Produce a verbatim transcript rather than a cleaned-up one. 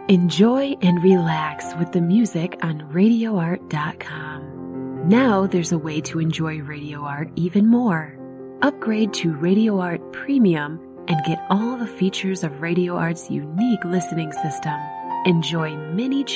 Enjoy and relax with the music on radio art dot com. Now there's a way to enjoy Radio Art even more. Upgrade to Radio Art Premium and get all the features of Radio Art's unique listening system. Enjoy many